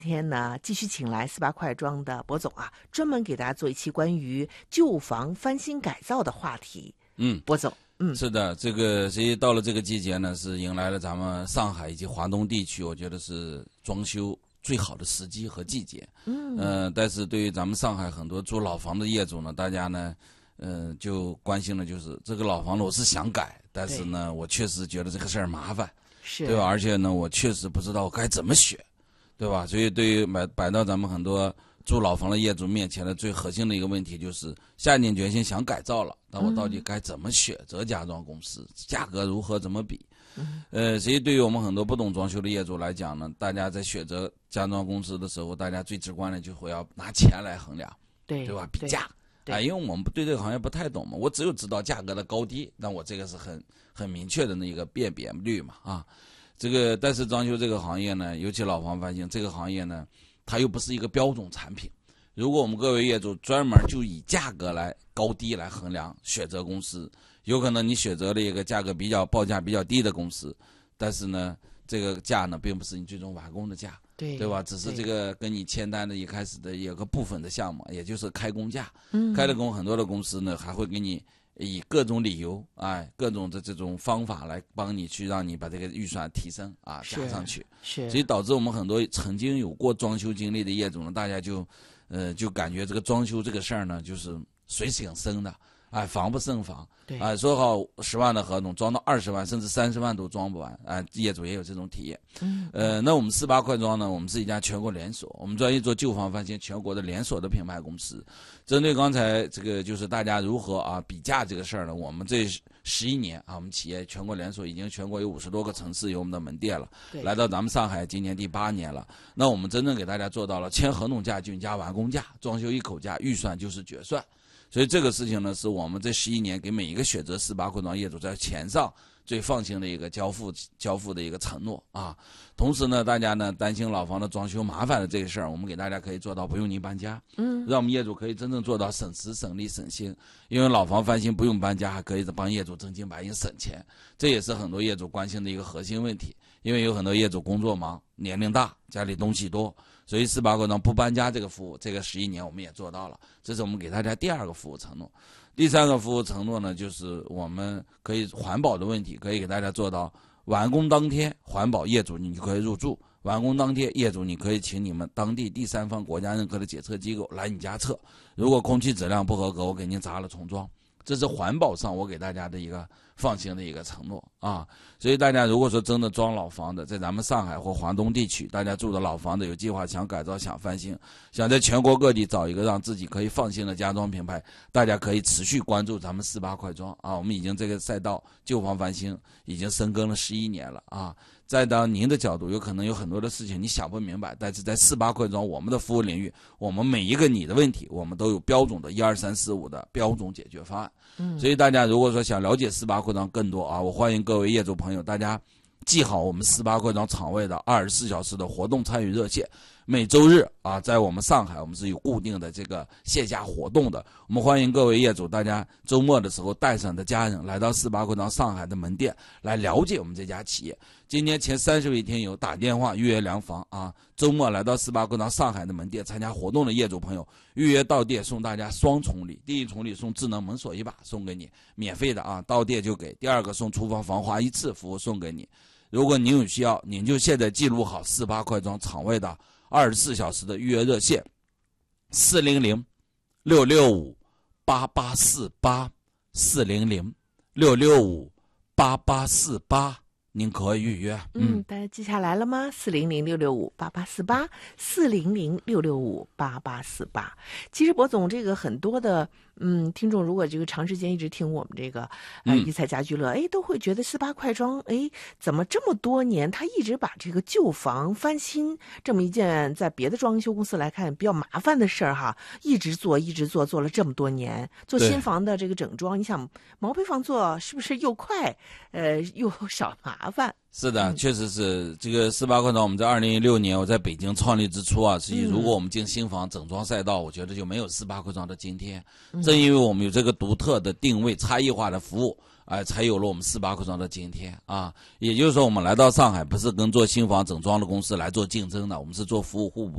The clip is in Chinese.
今天呢，继续请来4·8快装的博总啊，专门给大家做一期关于旧房翻新改造的话题。博总， 是的，这个所以到了这个季节呢，是迎来了咱们上海以及华东地区，我觉得是装修最好的时机和季节。但是对于咱们上海很多住老房的业主呢，大家呢，就关心的就是这个老房子我是想改，但是呢，我确实觉得这个事儿麻烦，对吧？而且呢，我确实不知道该怎么选。对吧？所以对于摆到咱们很多住老房的业主面前的最核心的一个问题就是下定决心想改造了，那我到底该怎么选择家装公司，价格如何怎么比？所以对于我们很多不懂装修的业主来讲呢，大家在选择家装公司的时候，大家最直观的就会要拿钱来衡量，对吧？比价因为我们对这个行业不太懂嘛，我只有知道价格的高低，那我这个是很明确的那个辨别率嘛啊。这个，但是装修这个行业呢，尤其老房翻新这个行业呢，它又不是一个标准产品。如果我们各位业主专门就以价格来高低来衡量选择公司，有可能你选择了一个价格报价比较低的公司，但是呢，这个价呢并不是你最终完工的价，对吧？只是这个跟你签单的一开始的有个部分的项目，也就是开工价。开了工很多的公司呢，还会给你以各种理由各种的这种方法来帮你去让你把这个预算提升加上去，所以导致我们很多曾经有过装修经历的业主呢，大家就感觉这个装修这个事儿呢，就是水挺深的，防不胜防，说好10万的合同装到20万甚至30万都装不完，业主也有这种体验。那我们4·8快装呢，我们是一家全国连锁，我们专业做旧房翻新全国的连锁的品牌公司。针对刚才这个就是大家如何比价这个事儿呢，我们这11年我们企业全国连锁已经全国有50多个城市有我们的门店了，来到咱们上海今年第8年了。那我们真正给大家做到了签合同价均加完工价，装修一口价，预算就是决算。所以这个事情呢，是我们这11年给每一个选择4·8快装业主在钱上最放心的一个交付的一个承诺同时呢，大家呢担心老房的装修麻烦的这个事儿，我们给大家可以做到不用您搬家，让我们业主可以真正做到省时省力省心。因为老房翻新不用搬家，还可以帮业主正经八经省钱，这也是很多业主关心的一个核心问题。因为有很多业主工作忙，年龄大，家里东西多，所以4·8快装不搬家这个服务，这个11年我们也做到了，这是我们给大家第2个服务承诺。第3个服务承诺呢，就是我们可以环保的问题，可以给大家做到完工当天环保业主你就可以入住，完工当天业主你可以请你们当地第3方国家认可的检测机构来你家测，如果空气质量不合格，我给您砸了重装。这是环保上我给大家的一个放心的一个承诺所以大家如果说真的装老房的，在咱们上海或华东地区，大家住的老房子有计划想改造想翻新，想在全国各地找一个让自己可以放心的家装品牌，大家可以持续关注咱们4·8快装我们已经这个赛道旧房翻新已经深耕了11年了再当您的角度，有可能有很多的事情你想不明白，但是在4·8快装我们的服务领域，我们每一个你的问题，我们都有标准的1、2、3、4、5的标准解决方案。所以大家如果说想了解4·8快装更多我欢迎各位业主朋友，大家记好我们4·8快装厂位的24小时的活动参与热线。每周日在我们上海我们是有固定的这个线下活动的，我们欢迎各位业主，大家周末的时候带上的家人来到4·8快装上海的门店来了解我们这家企业。今天前30位听友打电话预约量房周末来到4·8快装上海的门店参加活动的业主朋友，预约到店送大家双重礼，第一重礼送智能门锁1把送给你，免费的到店就给；第2个送厨房防滑1次服务送给你。如果您有需要，您就现在记录好4·8快装厂位的24小时的预约热线，400-665-8848，400-665-8848，您可以预约。 大家记下来了吗？400-665-8848，400-665-8848。其实博总这个很多的听众如果这个长时间一直听我们这个一彩家居乐都会觉得4·8快装怎么这么多年他一直把这个旧房翻新这么一件在别的装修公司来看比较麻烦的事儿一直做了这么多年。做新房的这个整装，你想毛坯房做是不是又快又少麻烦？ 是的，确实是这个18块庄。我们在2016年我在北京创立之初啊，实际如果我们进新房整装赛道，我觉得就没有18块庄的今天。正因为我们有这个独特的定位、差异化的服务，才有了我们18块庄的今天啊。也就是说，我们来到上海不是跟做新房整装的公司来做竞争的，我们是做服务互补。